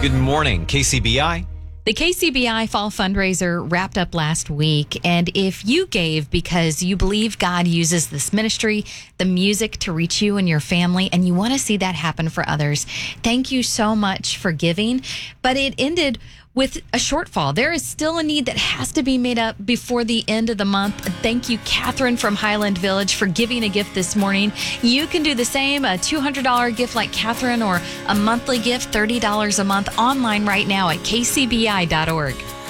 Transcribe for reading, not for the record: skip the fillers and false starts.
Good morning, KCBI. The KCBI Fall Fundraiser wrapped up last week, and if you gave because you believe God uses this ministry, the music, to reach you and your family, and you want to see that happen for others, thank you so much for giving. But it ended with a shortfall. There is still a need that has to be made up before the end of the month. Thank you, Catherine from Highland Village, for giving a gift this morning. You can do the same, a $200 gift like Catherine, or a monthly gift, $30 a month, online right now at kcbi.org.